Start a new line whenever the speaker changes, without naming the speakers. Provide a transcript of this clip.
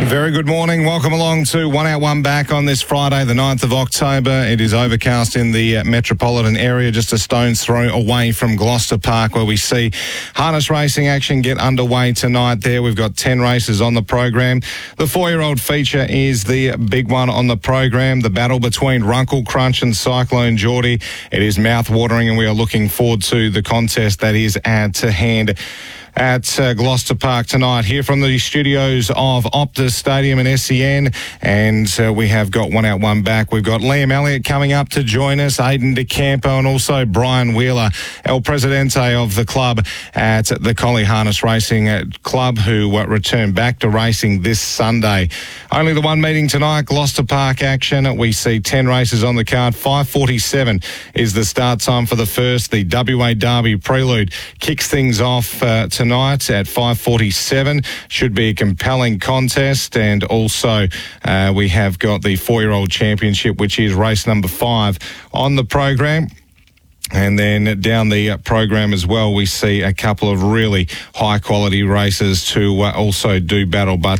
Very good morning. Welcome along to One Out, One Back on this Friday, the 9th of October. It is overcast in the metropolitan area, just a stone's throw away from Gloucester Park, where we see harness racing action get underway tonight there. We've got 10 races on the program. The 4-year-old feature is the big one on the program, the battle between Runkle Crunch and Cyclone Geordie. It is mouth-watering, and we are looking forward to the contest that is at hand at Gloucester Park tonight. Here from the studios of Optus Stadium and SEN, and we have got One Out, One Back. We've got Liam Elliott coming up to join us, Aidan DeCampo, and also Brian Wheeler, El Presidente of the club at the Collie Harness Racing Club, who return back to racing this Sunday. Only the one meeting tonight, Gloucester Park action. We see 10 races on the card. 5:47 is the start time for the first. The WA Derby Prelude kicks things off tonight at 5:47. Should be a compelling contest. And also we have got the 4-year-old championship, which is race number 5 on the program. And then down the program as well, we see a couple of really high-quality races to also do battle. But